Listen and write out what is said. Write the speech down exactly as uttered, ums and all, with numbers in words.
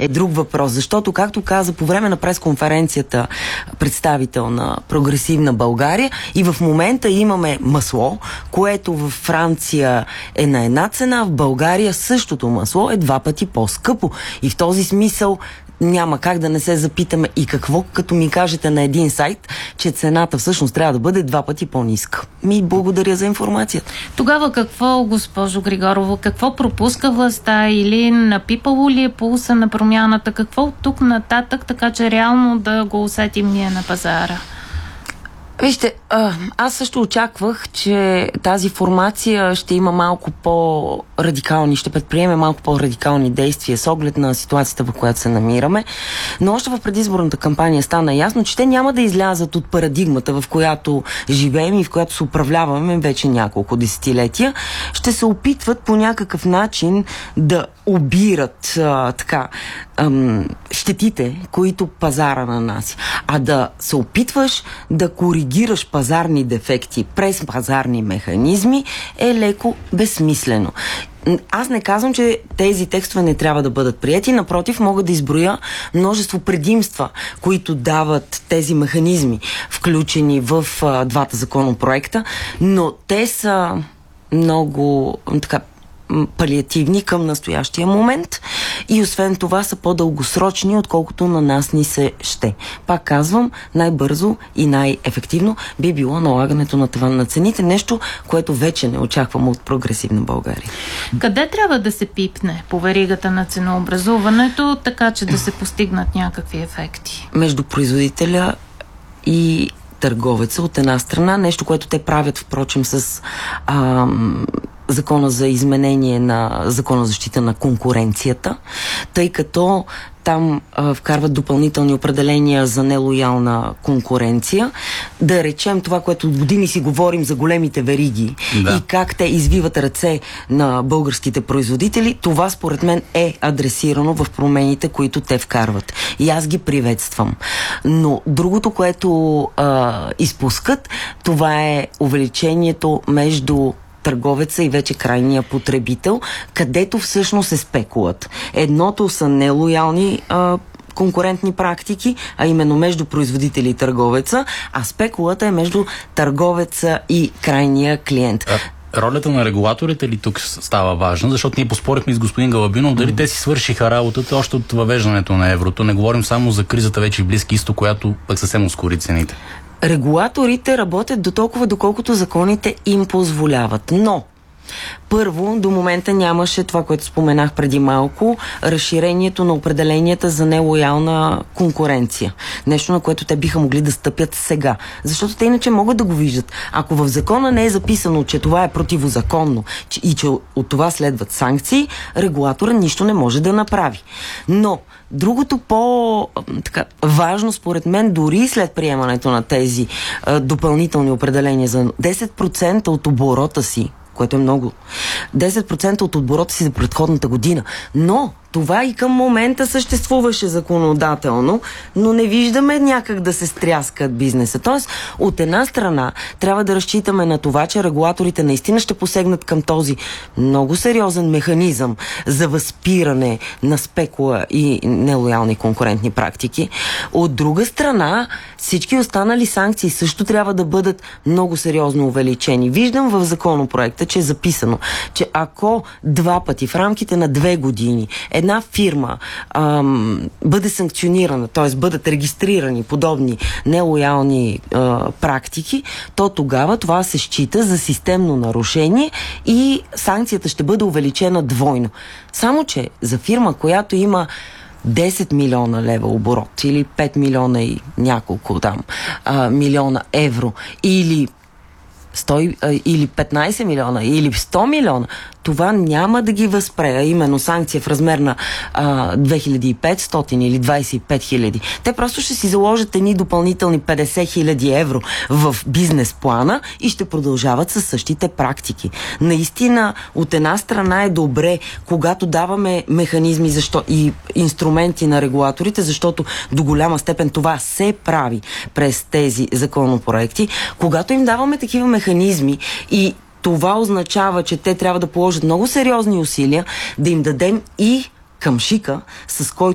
е друг въпрос. Защото, както каза по време на пресконференцията представител на Прогресивна България, и в момента имаме масло, което във Франция е на една цена, в България същото масло е два пъти по-скъпо. И в този смисъл няма как да не се запитаме и какво, като ми кажете на един сайт, че цената всъщност трябва да бъде два пъти по-ниска. Ми благодаря за информацията. Тогава какво, госпожо Григорова, какво пропуска властта или напипало ли е пулса на промяната? Какво от тук нататък, така че реално да го усетим ние на пазара? Вижте, аз също очаквах, че тази формация ще има малко по-радикални, ще предприеме малко по-радикални действия с оглед на ситуацията, в която се намираме. Но още в предизборната кампания стана ясно, че те няма да излязат от парадигмата, в която живеем и в която се управляваме вече няколко десетилетия. Ще се опитват по някакъв начин да обират а, така ам, щетите, които пазара нанася. А да се опитваш да коригираш пазарни дефекти през пазарни механизми е леко безсмислено. Аз не казвам, че тези текстове не трябва да бъдат приети, напротив, мога да изброя множество предимства, които дават тези механизми, включени в а, двата законопроекта, но те са много така палиативни към настоящия момент и освен това са по-дългосрочни, отколкото на нас ни се ще. Пак казвам, най-бързо и най-ефективно би било налагането на таван на цените, нещо, което вече не очаквам от Прогресивна България. Къде трябва да се пипне по веригата на ценообразуването, така че да се постигнат някакви ефекти? Между производителя и търговеца от една страна, нещо, което те правят, впрочем, с ам, Закона за изменение на Закона за защита на конкуренцията, тъй като там а, вкарват допълнителни определения за нелоялна конкуренция. Да речем това, което от години си говорим за големите вериги да. И как те извиват ръце на българските производители, това според мен е адресирано в промените, които те вкарват. И аз ги приветствам. Но другото, което а, изпускат, това е увеличението между търговеца и вече крайния потребител, където всъщност е спекулът. Едното са нелоялни а, конкурентни практики, а именно между производители и търговеца, а спекулата е между търговеца и крайния клиент. А, ролята на регулаторите ли тук става важна? Защото ние поспорихме с господин Галабинов дали mm. те си свършиха работата още от въвеждането на еврото. Не говорим само за кризата вече в Близки изток, която пък съвсем ускори цените. Регулаторите работят до толкова, доколкото законите им позволяват. Но първо, до момента нямаше това, което споменах преди малко, разширението на определенията за нелоялна конкуренция. Нещо, на което те биха могли да стъпят сега. Защото те иначе могат да го виждат. Ако в закона не е записано, че това е противозаконно и че от това следват санкции, регулатора нищо не може да направи. Но другото по-важно, според мен, дори след приемането на тези а, допълнителни определения за десет процента от оборота си, което е много, десет процента от оборота си за предходната година. Но това и към момента съществуваше законодателно, но не виждаме някак да се стряскат бизнеса. Тоест, от една страна, трябва да разчитаме на това, че регулаторите наистина ще посегнат към този много сериозен механизъм за възпиране на спекула и нелоялни конкурентни практики. От друга страна, всички останали санкции също трябва да бъдат много сериозно увеличени. Виждам в законопроекта, че е записано, че ако два пъти в рамките на две години една фирма ам, бъде санкционирана, т.е. бъдат регистрирани подобни нелоялни а, практики, то тогава това се счита за системно нарушение и санкцията ще бъде увеличена двойно. Само че за фирма, която има десет милиона лева оборот или пет милиона и няколко там а, милиона евро или сто или петнайсет милиона или сто милиона, това няма да ги възпре, а именно санкция в размер на а, две хиляди и петстотин или двайсет и пет хиляди. Те просто ще си заложат едни допълнителни петдесет хиляди евро в бизнес плана и ще продължават със същите практики. Наистина, от една страна е добре, когато даваме механизми защо, и инструменти на регулаторите, защото до голяма степен това се прави през тези законопроекти. Когато им даваме такива механизми и това означава, че те трябва да положат много сериозни усилия да им дадем и камшика, с който